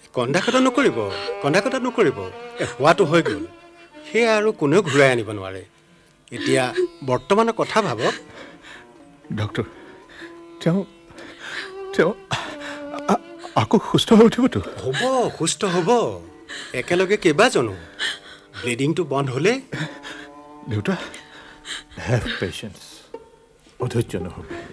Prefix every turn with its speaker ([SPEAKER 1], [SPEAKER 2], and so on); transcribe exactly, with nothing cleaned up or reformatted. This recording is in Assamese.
[SPEAKER 1] কন্দাকতা নকৰিব কন্দাকতা নকৰিব এই হোৱাটো হৈ গ'ল সেয়া আৰু কোনেও ঘূৰাই আনিব নোৱাৰে এতিয়া বৰ্তমানৰ কথা ভাবক
[SPEAKER 2] ডক্টৰ তেওঁ তেওঁ আকৌ সুস্থ হৈ উঠিবতো
[SPEAKER 1] হ'ব সুস্থ হ'ব একেলগে কেইবাজনো ব্লিডিংটো বন্ধ হ'লে
[SPEAKER 2] দেউতা হেভ পেচেন্স অধৈৰ্য নহ'ব